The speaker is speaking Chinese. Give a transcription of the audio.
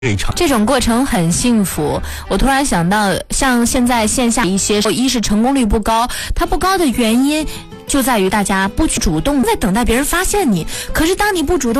这种过程很幸福。我突然想到，像现在线下一些，一是成功率不高，它不高的原因就在于大家不去主动，在等待别人发现你。可是当你不主动